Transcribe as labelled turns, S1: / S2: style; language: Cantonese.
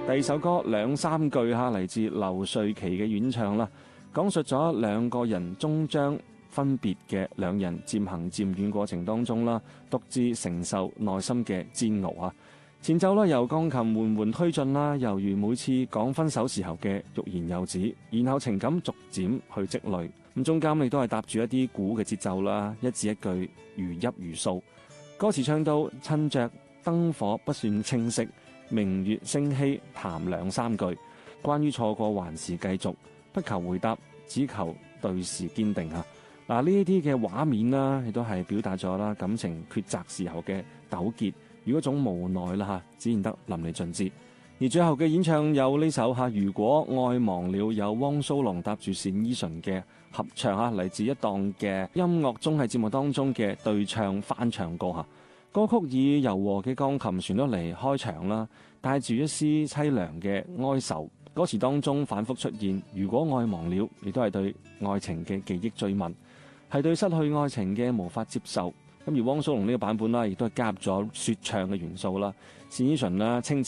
S1: 第二首歌兩三句嚇，嚟自劉瑞琪嘅演唱啦，講述咗兩個人終將分別嘅兩人漸行漸遠過程當中啦，獨自承受內心嘅煎熬啊！前奏啦由鋼琴緩緩推進啦，猶如每次講分手時候嘅欲言又止，然後情感逐漸去積累，咁中間亦都係搭住一啲鼓嘅節奏啦，一字一句如泣如訴。歌詞唱到趁着燈火不算清晰，明月星稀談兩三句，關於錯過還是繼續，不求回答，只求對視堅定嚇。嗱，呢啲嘅畫面啦，亦都係表達咗啦感情抉擇時候嘅糾結，如嗰種無奈啦嚇，展現得淋漓盡致。而最後嘅演唱有呢首嚇，如果愛忘了，有汪蘇泷搭住單依純嘅合唱嚇，嚟自一檔嘅音樂綜藝節目當中嘅對唱翻唱歌嚇。歌曲以柔和嘅鋼琴旋律嚟開場啦，帶住一絲凄涼嘅哀愁。歌詞當中反覆出現如果愛忘了，亦都係對愛情嘅記憶追問，係對失去愛情嘅無法接受。咁而汪蘇泷呢個版本啦，亦都係加入咗說唱嘅元素啦，單依純啦清